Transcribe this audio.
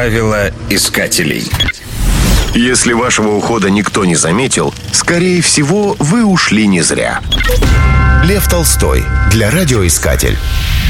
Правила искателей. Если вашего ухода никто не заметил, скорее всего, вы ушли не зря. Лев Толстой для радиоискатель.